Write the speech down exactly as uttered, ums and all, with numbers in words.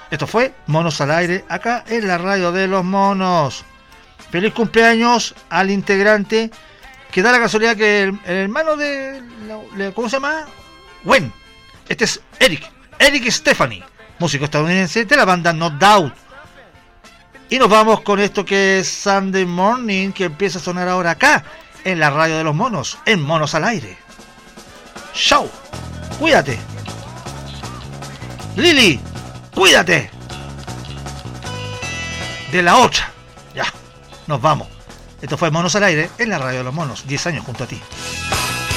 Esto fue Monos al Aire, acá en la radio de los monos. Feliz cumpleaños al integrante, que da la casualidad que el, el hermano de... ¿Cómo se llama? Gwen. Este es Eric. Eric Stephanie, músico estadounidense de la banda No Doubt. Y nos vamos con esto que es Sunday Morning, que empieza a sonar ahora acá, en la radio de los monos, en Monos al Aire. ¡Chao! ¡Cuídate! ¡Lili! ¡Cuídate! De la otra. Ya, nos vamos. Esto fue Monos al Aire, en la radio de los monos, diez años junto a ti.